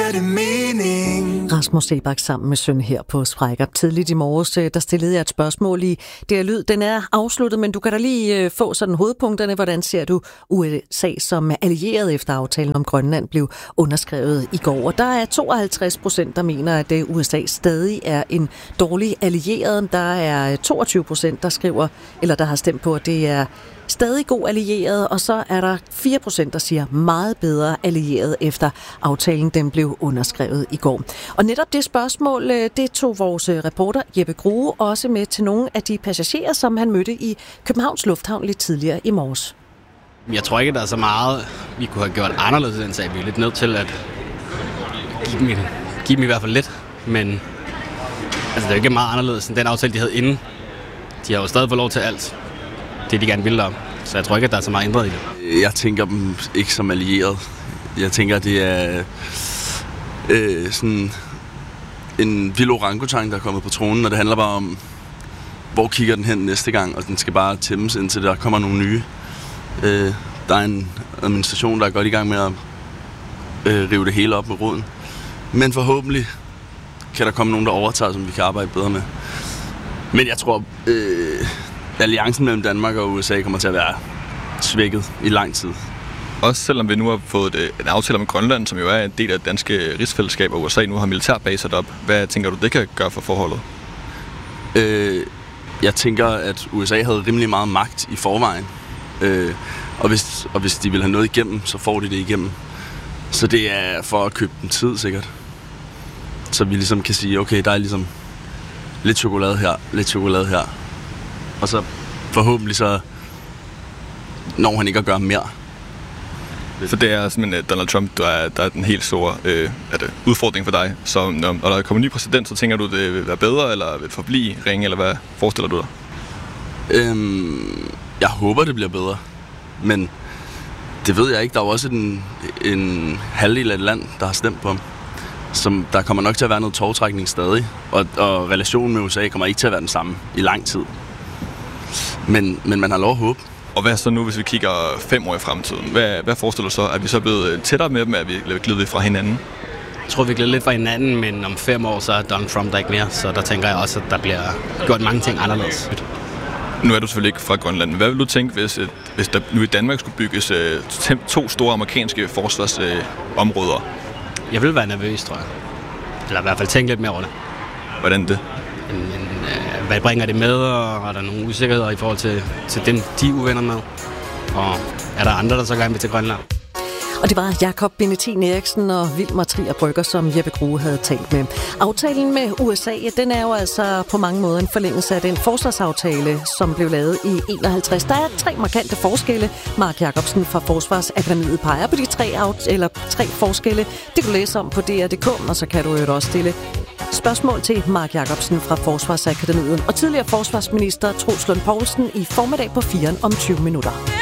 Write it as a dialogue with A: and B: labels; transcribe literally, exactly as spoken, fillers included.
A: giver det mening.
B: Rasmus Sebak sammen med søn her på Sprækker. Tidligt i morges, der stillede jeg et spørgsmål i D R Lyd. Den er afsluttet, men du kan da lige få sådan hovedpunkterne. Hvordan ser du U S A som allieret efter aftalen om Grønland blev underskrevet i går? Og der er tooghalvtreds procent, der mener, at U S A stadig er en dårlig allieret. Der er toogtyve procent, der skriver, eller der har stemt på, at det er stadig god allieret, og så er der fire procent, der siger meget bedre allieret efter aftalen den blev underskrevet i går. Og netop det spørgsmål, det tog vores reporter Jeppe Grue også med til nogle af de passagerer, som han mødte i Københavns Lufthavn lidt tidligere i morges.
C: Jeg tror ikke, der er så meget, vi kunne have gjort anderledes i den sag. Vi er lidt nødt til at give dem, give dem i hvert fald lidt, men altså, det er ikke meget anderledes end den aftale, de havde inden. De har jo stadig fået lov til alt det, de gerne ville om. Så jeg tror ikke, at der er så meget ændret i det.
D: Jeg tænker dem ikke som allieret. Jeg tænker, at det er øh, sådan en vild orangutang, der er kommet på tronen, og det handler bare om, hvor kigger den hen næste gang, og den skal bare tæmmes, indtil der kommer nogle nye. Øh, der er en administration, der er godt i gang med at øh, rive det hele op med roden. Men forhåbentlig kan der komme nogen, der overtager, som vi kan arbejde bedre med. Men jeg tror, øh, alliancen mellem Danmark og U S A kommer til at være svækket i lang tid.
E: Også selvom vi nu har fået en aftale om Grønland, som jo er en del af det danske rigsfællesskab, og U S A nu har militærbaser op. Hvad tænker du, det kan gøre for forholdet?
D: Øh, jeg tænker, at U S A havde rimelig meget magt i forvejen. Øh, og, hvis, og hvis de vil have noget igennem, så får de det igennem. Så det er for at købe dem tid, sikkert. Så vi ligesom kan sige, okay, der er ligesom lidt chokolade her, lidt chokolade her. Og så forhåbentlig så når han ikke at gøre mere.
E: For det er simpelthen Donald Trump, der er, der er den helt store øh, er det, udfordring for dig. Så når, når der kommer en ny præsident, så tænker du, det vil være bedre, eller vil forblive ringe, eller hvad forestiller du dig?
D: Øhm, jeg håber, det bliver bedre. Men det ved jeg ikke. Der er jo også en, en halvdel af et land, der har stemt på ham. Som, der kommer nok til at være noget tovtrækning stadig. Og, og relationen med U S A kommer ikke til at være den samme i lang tid. Men, men man har lov at håbe.
E: Og hvad så nu, hvis vi kigger fem år i fremtiden? Hvad, hvad forestiller du så? Er vi så blevet tættere med dem, at vi er glidet fra hinanden?
C: Jeg tror, vi er glidet lidt fra hinanden, men om fem år, så er Donald Trump der ikke mere. Så der tænker jeg også, at der bliver gjort mange ting anderledes.
E: Nu er du selvfølgelig ikke fra Grønland. Hvad vil du tænke, hvis, hvis der nu i Danmark skulle bygges uh, to store amerikanske forsvarsområder? Uh,
C: jeg vil være nervøs, tror jeg. Eller i hvert fald tænke lidt mere over det.
E: Hvordan det?
C: En, en, uh, hvad bringer det med, og er der nogle usikkerheder i forhold til, til dem, de er uvenner med? Og er der andre, der så gerne vil til Grønland?
B: Og det var Jakob Benettin Eriksen og Vilmar Trier Brygger, som Jeppe Grue havde talt med. Aftalen med U S A, den er jo altså på mange måder en forlængelse af den forsvarsaftale, som blev lavet i enoghalvtreds. Der er tre markante forskelle. Mark Jacobsen fra Forsvarsakademiet peger på de tre, eller tre forskelle. Det kan du læse om på D R punktum d k, og så kan du jo også stille spørgsmål til Mark Jacobsen fra Forsvarsakademiet og tidligere forsvarsminister Troels Lund Poulsen i formiddag på fire om tyve minutter.